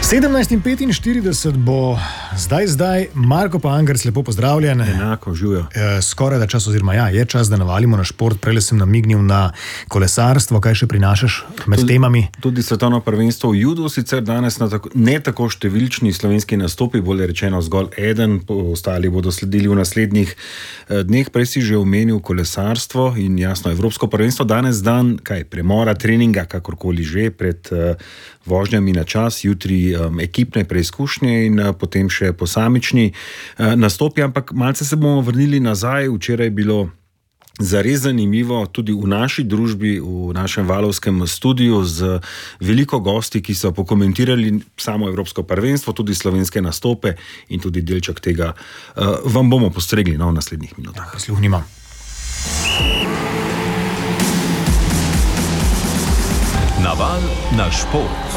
17:45 bo zdaj, Marko Pangerc, lepo pozdravljen. Enako, živijo. Skoraj da čas, oziroma je čas, da navalimo na šport. Prej sem namignil na kolesarstvo, kaj še prinašaš med temami? Tudi svetovno prvenstvo v judu, sicer danes na ne tako številčni slovenski nastopi, bolje rečeno zgolj eden, ostali bodo sledili v naslednjih dneh. Prej si že omenil kolesarstvo in jasno evropsko prvenstvo. Danes dan premora, treninga, kakorkoli že, pred vožnjami na čas, jutri ekipne preizkušnje in potem še posamični nastopi, ampak malce se bomo vrnili nazaj. Včeraj je bilo zares zanimivo tudi v naši družbi, v našem valovskem studiu z veliko gosti, ki so pokomentirali samo evropsko prvenstvo, tudi slovenske nastope in tudi delček tega vam bomo postregli v naslednjih minutah. Sluhnimo. Naval na šport.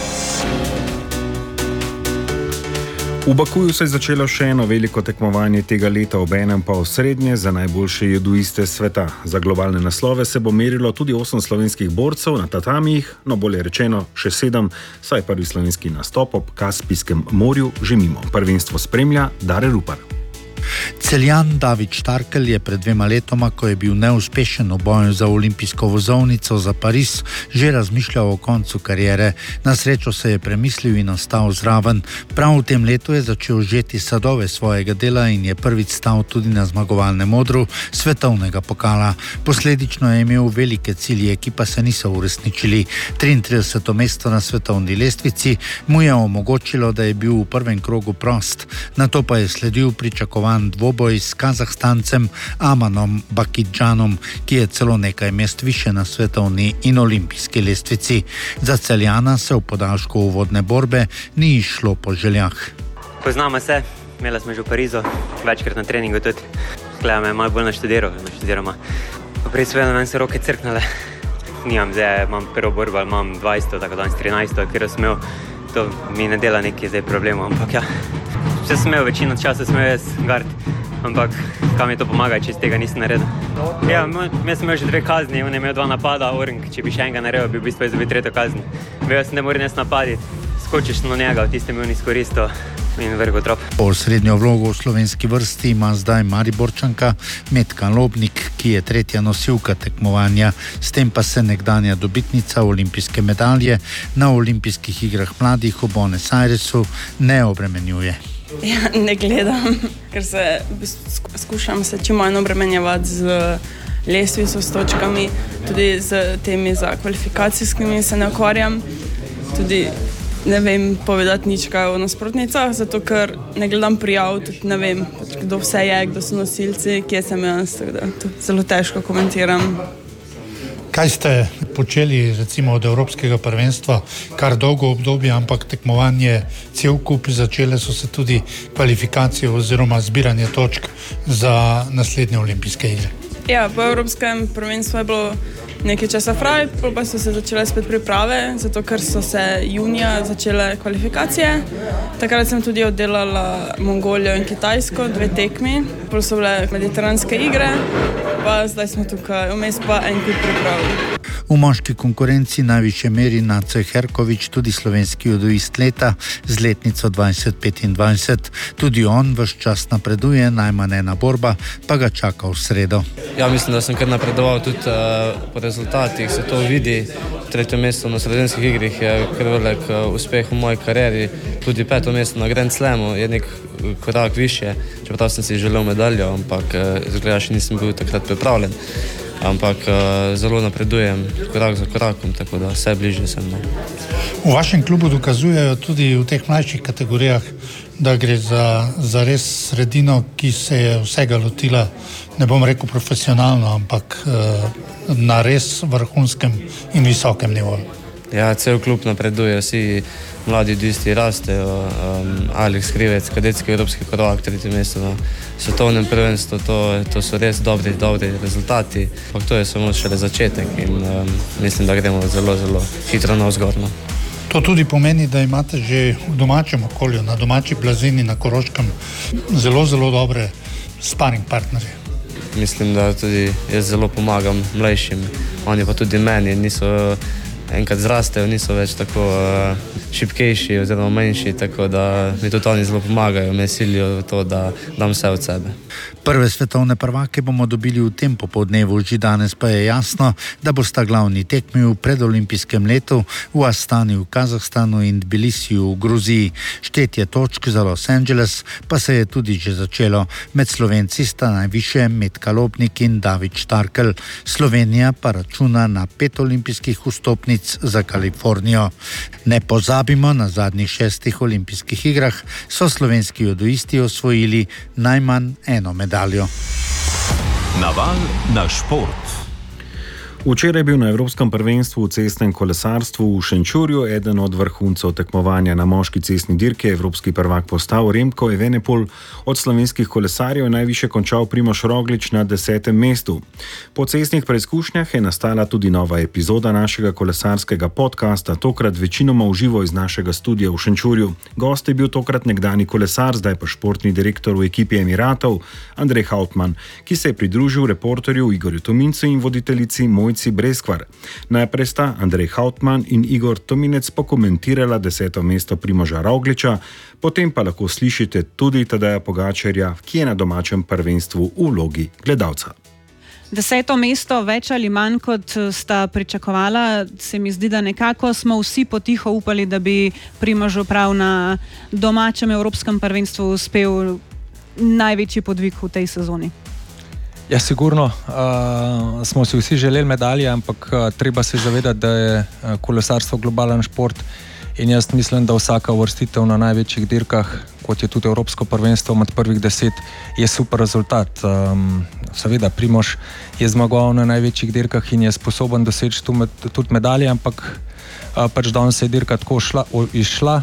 V Bakuju se je začelo še eno veliko tekmovanje tega leta, obenem pa osrednje za najboljše judoiste sveta. Za globalne naslove se bo merilo tudi 8 slovenskih borcev na tatamijih, no bolje rečeno še 7, saj prvi slovenski nastop ob Kaspijskem morju že mimo. Prvenstvo spremlja Dare Rupar. Celjan David Štarkel je pred 2 letoma, ko je bil neuspešen v boju za olimpijsko vozovnico za Pariz, že razmišljal o koncu kariere. Na srečo se je premislil in ostal zraven. Prav v tem letu je začel žeti sadove svojega dela in je prvič stal tudi na zmagovalnem odru svetovnega pokala. Posledično je imel velike cilje, ki pa se niso uresničili. 33. mesto na svetovni lestvici mu je omogočilo, da je bil v prvem krogu prost. Nato pa je sledil pričakovan dvoboj s Kazahstancem Amanom Bakidžanom, ki je celo nekaj mest više na svetovni in olimpijski lestvici. Za Celjana se v podaljšku uvodne borbe ni išlo po željah. Poznamo se, imela smo že v Parizu, večkrat na treningu tudi. Gledam, je malo bolj naštudiramo. Prej seveda meni se roke crknale. Nimam zdaj, imam prvo borbo, imam 20, tako danes 13, ker sem imel, to mi ne dela nekaj zdaj problemov, ampak ja. Vse sem imel, večino časa sem imel jaz gard, ampak kam mi to pomaga, če iz tega nisem naredil. Ja, jaz sem imel že 2 kazni, on je imel 2 napada, Orang, če bi še enega naredil, bi v bistvu izdobil 3. kazni. Vejel sem, da moram jaz napaditi, skočiš na njega, v tistem mi on izkoristil in vrgo trop. Srednjo vlogo v slovenski vrsti ima zdaj Mariborčanka Metka Lobnik, ki je 3. nosilka tekmovanja. S tem pa se nekdanja dobitnica olimpijske medalje na olimpijskih igrah mladih v Buenos Airesu ne obremenjuje. Ja, ne gledam, ker se skušam se čim manj obremenjevati z lestvico, s točkami, tudi z temi za kvalifikacijskimi se ne ukvarjam. Tudi ne vem povedati nič kaj o nasprotnicah, zato ker ne gledam prijav, tudi ne vem, kdo vse je, kdo so nosilci, kje sem jaz, tako da to zelo težko komentiram. Kaj ste počeli recimo od evropskega prvenstva, kar dolgo obdobje, ampak tekmovanje cel kup, začele so se tudi kvalifikacije oziroma zbiranje točk za naslednje olimpijske igre? Ja, po evropskem prvenstvu je bilo nekaj časa fraj, pa so se začele spet priprave, zato ker so se junija začele kvalifikacije. Takrat sem tudi oddelala Mongolijo in Kitajsko, 2 tekmi, potem so bile mediteranske igre, pa zdaj smo tukaj, vmes pa en kup priprav. V moški konkurenci najvišje meri Naco Herkovič, tudi slovenski judoist leta z letnico 2025. Tudi on ves čas napreduje, najmanj ena borba pa ga čaka v sredo. Ja, mislim, da sem kar napredoval tudi po rezultatih, se to vidi. 3. mesto na sredinskih igrih je kar velik uspeh v moji karieri, tudi 5. mesto na Grand Slamu je nek korak više, čeprav sem si želel medaljo, ampak izgleda še nisem bil takrat pripravljen. Ampak zelo napredujem korak za korakom, tako da vse bližje sem. V vašem klubu dokazujejo tudi v teh mlajših kategorijah, da gre za res sredino, ki se je vsega lotila, ne bom rekel profesionalno, ampak na res vrhunskem in visokem nivoju. Ja, cel klub napreduje, vsi mladi judoisti rastejo. Alex Krivec, kadetski evropski prvak, 3. mesto na svetovnem prvenstvu, to so res dobri rezultati. Ampak to je samo šele začetek in mislim, da gremo zelo hitro navzgor. To tudi pomeni, da imate že v domačem okolju, na domači blazini, na Koroškem, zelo dobre sparing partnerje. Mislim, da tudi jaz zelo pomagam mlajšim, oni pa tudi meni, niso enkrat zrastejo, niso več tako šibkejši oziroma manjši, tako da mi tudi oni zelo pomagajo, me silijo v to, da dam vse od sebe. Prve svetovne prvake bomo dobili v tem popoldnevu, že danes pa je jasno, da bosta glavni tekmi v predolimpijskem letu v Astani v Kazahstanu in Tbilisiju v Gruziji. Štetje točk za Los Angeles pa se je tudi že začelo. Med Slovenci sta najviše Metka Lobnik in David Štarkel. Slovenija pa računa na 5 olimpijskih vstopnic za Kalifornijo. Ne pozabimo, na zadnjih 6 olimpijskih igrah so slovenski judoisti osvojili najmanj eno medaljo. Naval na šport. Včeraj je bil na Evropskem prvenstvu v cestnem kolesarstvu v Šenčurju eden od vrhuncev tekmovanja. Na moški cestni dirki je evropski prvak postal Remko Evenepoel. Od slovenskih kolesarjev je najviše končal Primož Roglič na 10. mestu. Po cestnih preizkušnjah je nastala tudi nova epizoda našega kolesarskega podcasta, tokrat večinoma v živo iz našega studia v Šenčurju. Gost je bil tokrat nekdani kolesar, zdaj pa športni direktor v ekipi Emiratov, Andrej Hautmann, ki se je pridružil reporterju Igorju Tomincu in voditeljici Mojci Breskvar. Najprej sta Andrej Hautmann in Igor Tominec pokomentirala 10. mesto Primoža Rogliča, potem pa lahko slišite tudi Tadeja Pogačarja, ki je na domačem prvenstvu v vlogi gledalca. 10. mesto, več ali manj kot sta pričakovala, se mi zdi, da nekako smo vsi potiho upali, da bi Primož prav na domačem evropskem prvenstvu uspel največji podvig v tej sezoni. Ja, sigurno smo si vsi želeli medalje, ampak treba se zavedati, da je kolesarstvo globalen šport in jaz mislim, da vsaka uvrstitev na največjih dirkah, kot je tudi Evropsko prvenstvo med prvih 10, je super rezultat. Seveda, Primož je zmagoval na največjih dirkah in je sposoben doseči tudi medalje, ampak pač danes je dirka tako išla.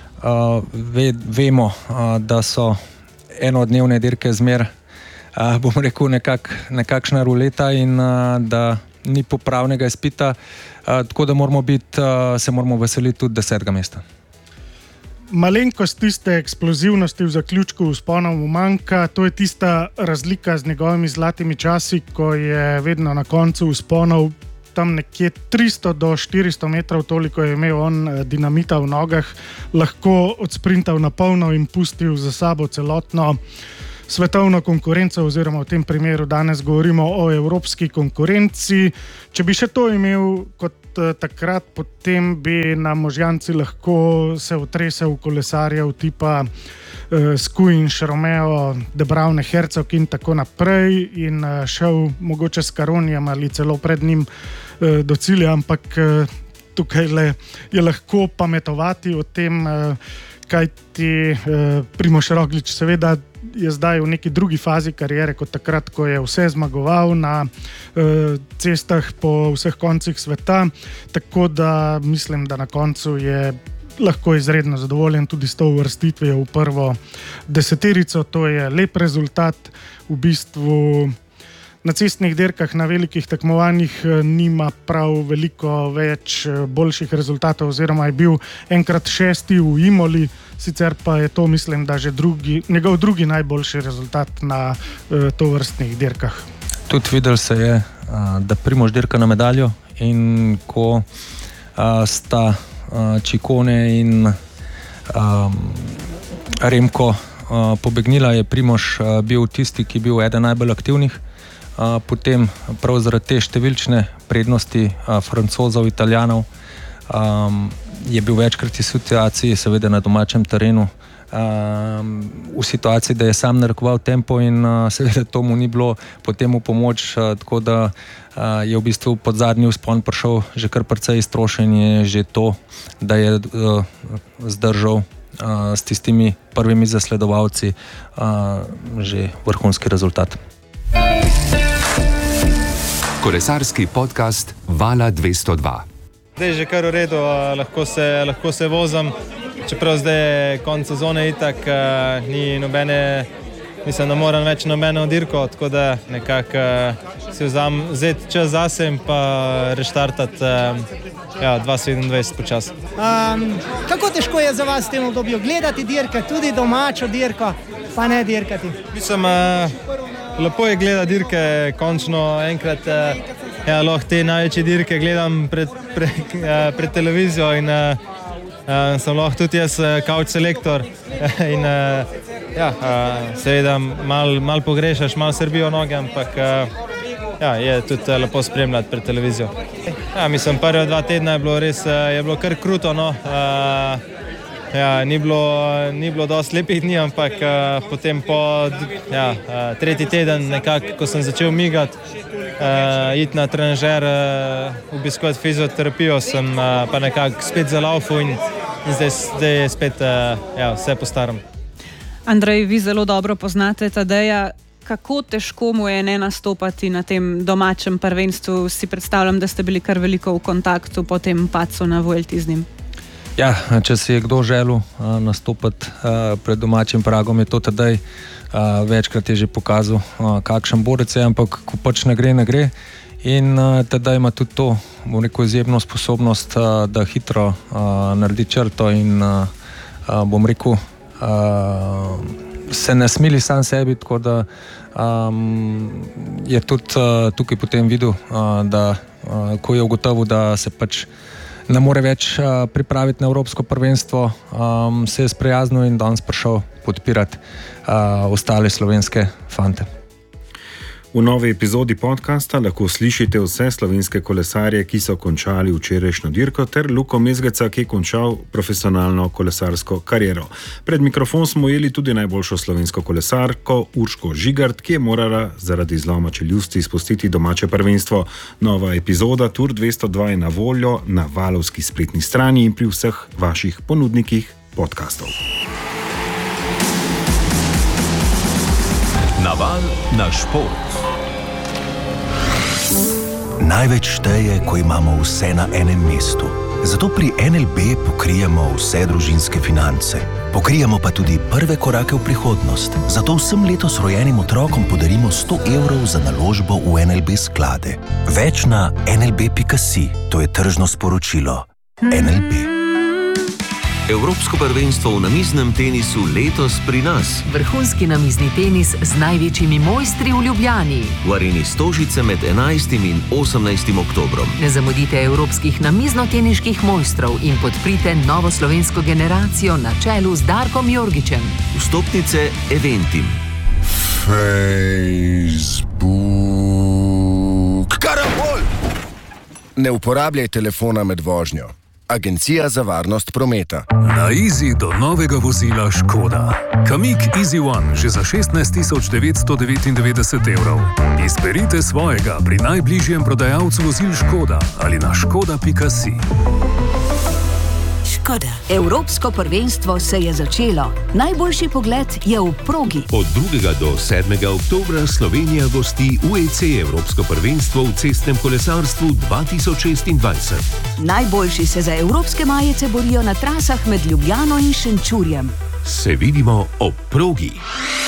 Vemo, da so enodnevne dirke zmer, bom rekel, nekakšna ruleta in da ni popravnega izpita, tako da se moramo veseliti tudi 10. mesta. Malenkost tiste eksplozivnosti v zaključku vzponov mu manjka, to je tista razlika z njegovimi zlatimi časi, ko je vedno na koncu vzponov tam nekje 300 do 400 metrov, toliko je imel on dinamita v nogah, lahko odsprintal na polno in pustil za sabo celotno svetovno konkurenco, oziroma v tem primeru danes govorimo o evropski konkurenci. Če bi še to imel kot takrat, potem bi na možganci lahko se otresel kolesarjev tipa Skuinš, Romeo, De Bruyne, Herzog in tako naprej in šel mogoče s Karonijem ali celo pred njim do cilja, ampak tukaj je lahko pametovati o tem, kaj ti Primož Roglič seveda je zdaj v neki drugi fazi kariere kot takrat, ko je vse zmagoval na cestah po vseh koncih sveta, tako da mislim, da na koncu je lahko izredno zadovoljen tudi s to uvrstitvijo v prvo deseterico. To je lep rezultat. V bistvu na cestnih dirkah, na velikih tekmovanjih nima prav veliko več boljših rezultatov, oziroma je bil enkrat 6. v Imoli, sicer pa je to, mislim, da že njegov drugi najboljši rezultat na tovrstnih dirkah. Tudi videl se je, da Primož dirka na medaljo in ko sta Ciccone in Remko pobegnila, je Primož bil tisti, ki je bil eden najbolj aktivnih. Potem prav zaradi te številčne prednosti Francozov, Italijanov je bil večkrat v situaciji, seveda na domačem terenu, v situaciji, da je sam narekoval tempo in seveda to mu ni bilo potem v pomoč, tako da je v bistvu pod zadnji vzpon prišel že kar precej iztrošen, je že to, da je zdržal s tistimi prvimi zasledovalci že vrhunski rezultat. Kolesarski podcast Vala 202. Zdaj je že kar v redu, lahko se vozim, čeprav zdaj je konec sezone itak, ni nobene, mislim, da moram več nobeno dirko, tako da nekako si vzeti čas zase in pa reštartati 2027 počas. Kako težko je za vas v tem obdobju gledati dirke, tudi domačo dirko, pa ne dirkati? Mislim, lepo je gledati dirke, končno lahko te največje dirke gledam pred televizijo in sem lahko tudi jaz couch selektor in seveda mal pogrešaš, mal srbijo noge, ampak je tudi lepo spremljati pred televizijo. Mislim, prve 2 tedna je bilo kar kruto, no. Ni bilo dosti lepih dni, ampak potem po 3. teden nekako, ko sem začel migati, iti na trenažer, obiskovati fizioterapijo, sem pa nekako spet zalaufal in zdaj je spet vse po starem. Andrej, vi zelo dobro poznate Tadeja. Kako težko mu je ne nastopati na tem domačem prvenstvu? Si predstavljam, da ste bili kar veliko v kontaktu po tem padcu na Vuelti z njim. Ja, če si je kdo želel nastopati pred domačim pragom, je to Tadej. Večkrat je že pokazal, kakšen borec je, ampak ko pač ne gre. In Tadej ima tudi to, bom rekel, izjemno sposobnost, da hitro naredi črto in bom rekel, se ne smili sam sebi, tako da je tudi tukaj potem videl, da ko je ugotovil, da se pač ne more več pripraviti na Evropsko prvenstvo, se je sprijaznil in danes prišel podpirati ostale slovenske fante. V novi epizodi podcasta lahko slišite vse slovenske kolesarje, ki so končali včerajšnjo dirko, ter Luko Mezgeca, ki je končal profesionalno kolesarsko kariero. Pred mikrofon smo ujeli tudi najboljšo slovensko kolesarko Urško Žigart, ki je morala zaradi zloma čeljusti izpustiti domače prvenstvo. Nova epizoda Tour 202 je na voljo na valovski spletni strani in pri vseh vaših ponudnikih podcastov. Naval na šport. Največ šteje, ko imamo vse na enem mestu. Zato pri NLB pokrijemo vse družinske finance. Pokrijemo pa tudi prve korake v prihodnost. Zato vsem letos rojenim otrokom podarimo 100 evrov za naložbo v NLB sklade. Več na nlb.si, to je tržno sporočilo. NLB. Evropsko prvenstvo v namiznem tenisu letos pri nas. Vrhunski namizni tenis z največjimi mojstri v Ljubljani. V areni Stožice med 11. in 18. oktobrom. Ne zamudite evropskih namizno-teniških mojstrov in podprite novo slovensko generacijo na čelu z Darkom Jorgičem. Vstopnice Eventim. Facebook. Karambol! Ne uporabljaj telefona med vožnjo. Agencija za varnost prometa. Na Easy do novega vozila Škoda. Kamiq Easy One že za 16.999 evrov. Izberite svojega pri najbližjem prodajalcu vozil Škoda ali na škoda.si. Škoda. Evropsko prvenstvo se je začelo. Najboljši pogled je v progi. Od 2. do 7. oktobra Slovenija gosti UEC Evropsko prvenstvo v cestnem kolesarstvu 2026. Najboljši se za evropske majice borijo na trasah med Ljubljano in Šenčurjem. Se vidimo ob progi.